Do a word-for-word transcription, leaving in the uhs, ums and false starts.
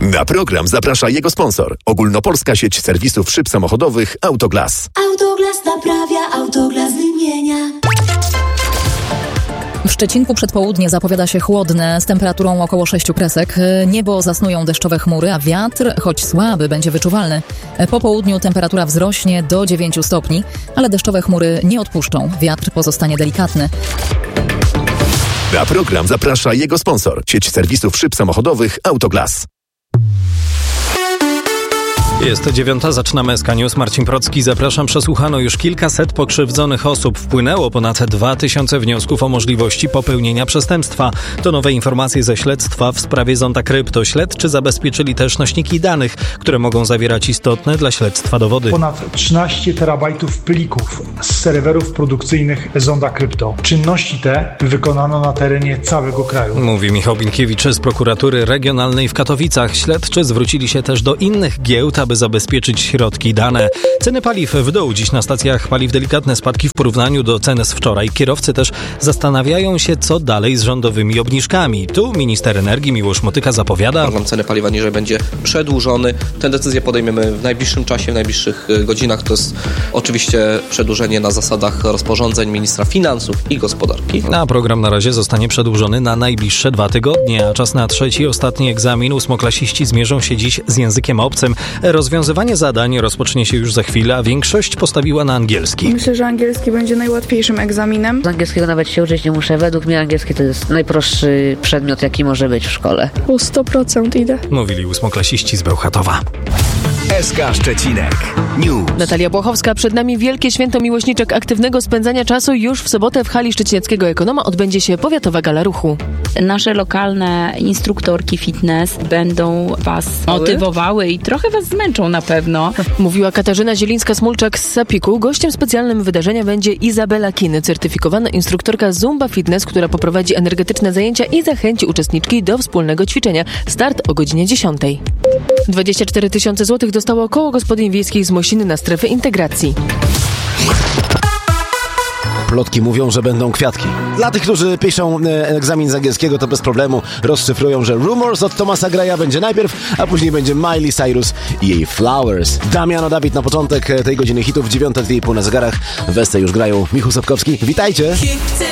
Na program zaprasza jego sponsor. Ogólnopolska sieć serwisów szyb samochodowych Autoglas. Autoglas naprawia, Autoglas wymienia. W Szczecinku przedpołudnie zapowiada się chłodne z temperaturą około sześciu kresek. Niebo zasnują deszczowe chmury, a wiatr, choć słaby, będzie wyczuwalny. Po południu temperatura wzrośnie do dziewięciu stopni, ale deszczowe chmury nie odpuszczą. Wiatr pozostanie delikatny. Na program zaprasza jego sponsor. Sieć serwisów szyb samochodowych Autoglas. Jest dziewiąta, zaczynamy S K News. Marcin Procki, zapraszam. Przesłuchano już kilkaset pokrzywdzonych osób. Wpłynęło ponad dwa tysiące wniosków o możliwości popełnienia przestępstwa. To nowe informacje ze śledztwa w sprawie Zonda Krypto. Śledczy zabezpieczyli też nośniki danych, które mogą zawierać istotne dla śledztwa dowody. Ponad trzynaście terabajtów plików z serwerów produkcyjnych Zonda Krypto. Czynności te wykonano na terenie całego kraju. Mówi Michał Binkiewicz z prokuratury regionalnej w Katowicach. Śledczy zwrócili się też do innych giełd, aby zabezpieczyć środki i dane. Ceny paliw w dół. Dziś na stacjach paliw delikatne spadki w porównaniu do cen z wczoraj. Kierowcy też zastanawiają się, co dalej z rządowymi obniżkami. Tu minister energii Miłosz Motyka zapowiada: Program ceny paliwa niżej będzie przedłużony. Tę decyzję podejmiemy w najbliższym czasie, w najbliższych godzinach. To jest oczywiście przedłużenie na zasadach rozporządzeń ministra finansów i gospodarki. A program na razie zostanie przedłużony na najbliższe dwa tygodnie, a czas na trzeci, ostatni egzamin. Ósmoklasiści zmierzą się dziś z językiem obcym. Rozwiązywanie zadań rozpocznie się już za chwilę, a większość postawiła na angielski. Myślę, że angielski będzie najłatwiejszym egzaminem. Z angielskiego nawet się uczyć nie muszę. Według mnie angielski to jest najprostszy przedmiot, jaki może być w szkole. Po sto procent idę. Mówili ósmoklasiści z Bełchatowa. S K Szczecinek News. Natalia Błachowska, przed nami wielkie święto miłośniczek aktywnego spędzania czasu. Już w sobotę w hali szczecińskiego Ekonoma odbędzie się powiatowa gala ruchu. Nasze lokalne instruktorki fitness będą was motywowały i trochę was zmęczą na pewno. Mówiła Katarzyna Zielińska-Smulczak z Sapiku. Gościem specjalnym wydarzenia będzie Izabela Kin, certyfikowana instruktorka Zumba Fitness, która poprowadzi energetyczne zajęcia i zachęci uczestniczki do wspólnego ćwiczenia. Start o godzinie dziesiątej. dwadzieścia cztery tysiące złotych dostało koło gospodyń wiejskich z Mosiny na strefę integracji. Plotki mówią, że będą kwiatki. Dla tych, którzy piszą e, egzamin z angielskiego, to bez problemu rozszyfrują, że Rumors od Thomasa Greya będzie najpierw, a później będzie Miley Cyrus i jej Flowers. Damiano Dawid na początek tej godziny hitów, dziewiąta dwie i pół na zegarach. Westy już grają. Michał Sapkowski, witajcie!